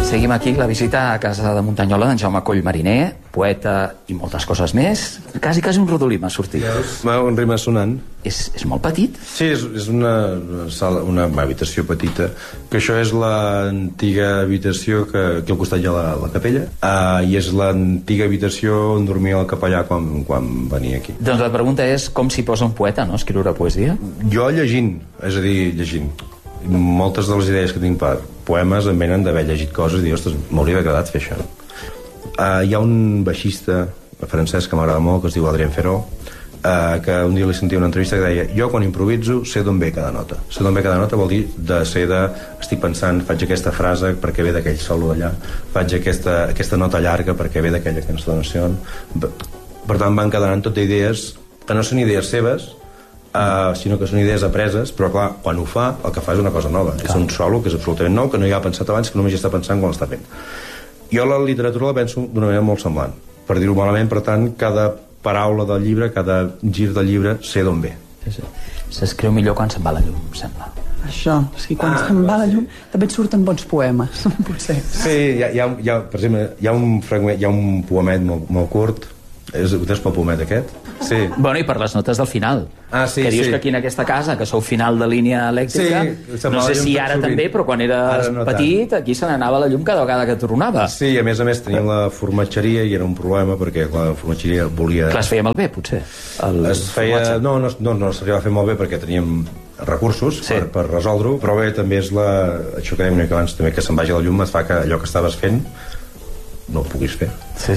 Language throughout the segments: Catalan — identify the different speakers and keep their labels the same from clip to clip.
Speaker 1: Seguim aquí la visita a casa de Muntanyola d'en Jaume Coll Mariner, poeta i moltes coses més. Quasi un rodolí m'ha sortit.
Speaker 2: Un rima sonant.
Speaker 1: És molt petit?
Speaker 2: Sí, és una habitació petita, que això és l'antiga habitació que aquí al costat hi ha la capella, i és l'antiga habitació on dormia el capellà quan venia aquí.
Speaker 1: Doncs la pregunta és com s'hi posa un poeta, no?, escriure poesia?
Speaker 2: Jo llegint, és a dir, llegint. Moltes de les idees que tinc per poemes em venen d'haver llegit coses i dir, ostres, m'hauria d'haver agradat fer això. Hi ha un baixista francès que m'agrada molt, que es diu Adrien Ferro, que un dia li sentia una entrevista que deia: jo quan improviso sé d'on ve cada nota. Sé d'on ve cada nota vol dir estic pensant, faig aquesta frase perquè ve d'aquell solo d'allà, faig aquesta nota llarga perquè ve d'aquella entonació. Per tant van quedant tot idees que no són idees seves, sinó que són idees apreses, però clar, quan ho fa, el que fa és una cosa nova. És un solo que és absolutament nou, que no hi ha pensat abans, que només hi està pensant quan l'està fent. Jo la literatura la penso d'una manera molt semblant, per dir-ho malament. Per tant, cada paraula del llibre, cada gir del llibre, sé d'on ve.
Speaker 1: S'escriu millor quan se'n va la llum, sembla.
Speaker 3: Això, sí, quan se'n va la llum també et surten bons poemes, potser.
Speaker 2: Sí, per exemple, hi ha un poemet molt curt. Ho tens pel poemet aquest? Sí.
Speaker 1: Bueno, i per les notes del final.
Speaker 2: Sí,
Speaker 1: que dius que aquí en aquesta casa, que sou final de línia elèctrica, no sé si ara també, però quan eres petit, aquí se n'anava la llum cada vegada que tornava.
Speaker 2: Sí, a més teníem la formatgeria i era un problema perquè la formatgeria volia...
Speaker 1: Clar, es feia malbé, potser?
Speaker 2: Es feia... No s'arribava a fer molt bé perquè teníem recursos per resoldre-ho, però bé, també és això que dèiem una mica abans, també que se'n vagi la llum et fa que allò que estaves fent no ho puguis fer.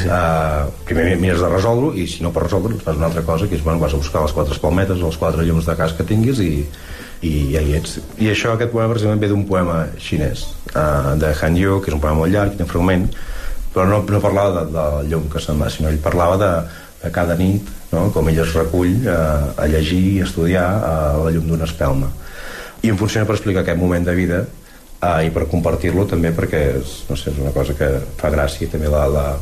Speaker 2: Primer mires de resoldre-ho i si no per resoldre-ho fas una altra cosa, que és, vas a buscar les 4 espalmetes o les 4 llums de cas que tinguis i ja hi ets. I això, aquest poema precisament ve d'un poema xinès de Han Yu, que és un poema molt llarg, un fragment, però no parlava de la llum que se'n va, sinó ell parlava de cada nit, no? Com ell es recull a llegir i estudiar a la llum d'una espelma, i em funciona per explicar aquest moment de vida i per compartir-lo també, perquè és una cosa que fa gràcia també